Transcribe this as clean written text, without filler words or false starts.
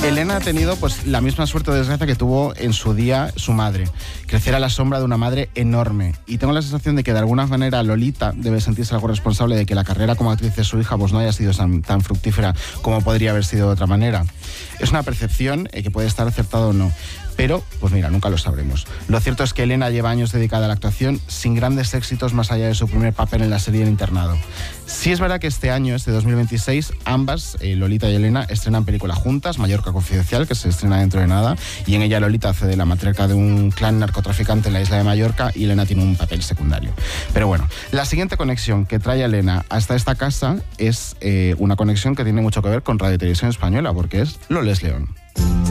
Elena ha tenido pues la misma suerte o desgracia que tuvo en su día su madre, crecer a la sombra de una madre enorme, y tengo la sensación de que de alguna manera Lolita debe sentirse algo responsable de que la carrera como actriz de su hija pues no haya sido tan fructífera como podría haber sido de otra manera. Es una percepción que puede estar acertada o no, pero pues mira, nunca lo sabremos. Lo cierto es que Elena lleva años dedicada a la actuación sin grandes éxitos más allá de su primer papel en la serie El Internado. Sí es verdad que este año, este 2026, ambas, Lolita y Elena, estrenan película juntas, Mallorca Confidencial, que se estrena dentro de nada, y en ella Lolita hace de la matriarca de un clan narcotraficante en la isla de Mallorca y Elena tiene un papel secundario. Pero bueno, la siguiente conexión que trae a Elena hasta esta casa es una conexión que tiene mucho que ver con Radio Televisión Española, porque es Loles León.